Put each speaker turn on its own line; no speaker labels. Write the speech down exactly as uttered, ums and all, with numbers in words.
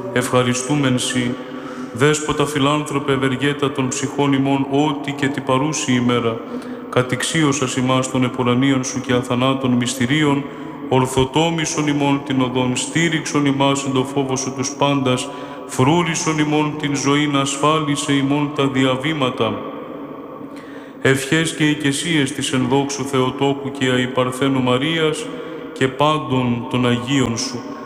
ευχαριστούμεν σοι, Δέσποτα φιλάνθρωπε ευεργέτα των ψυχών ημών, ότι και την παρούση ημέρα, κατηξίωσας ημάς των επουρανίων σου και αθανάτων μυστηρίων, ορθοτόμησον ημών την οδόν, στήριξον ημάς εν το φόβο σου τους πάντας, φρούρισον ημών την ζωήν, ασφάλισε ημών τα διαβήματα. Ευχές και οικεσίες της ενδόξου Θεοτόκου και αϊπαρθένου Μαρίας και πάντων των Αγίων σου,